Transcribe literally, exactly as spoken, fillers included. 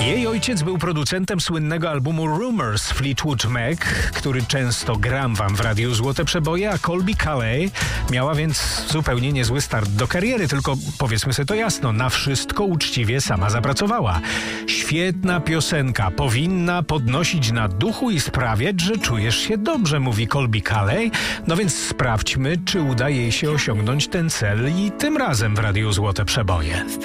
Jej ojciec był producentem słynnego albumu Rumours Fleetwood Mac, który często gram wam w radiu Złote Przeboje, a Colbie Caillat miała więc zupełnie niezły start do kariery, tylko powiedzmy sobie to jasno, na wszystko uczciwie sama zapracowała. Świetna piosenka, powinna podnosić na duchu i sprawiać, że czujesz się dobrze, mówi Colbie Caillat. No więc sprawdźmy, czy uda jej się osiągnąć ten cel i tym razem w radiu Złote Przeboje.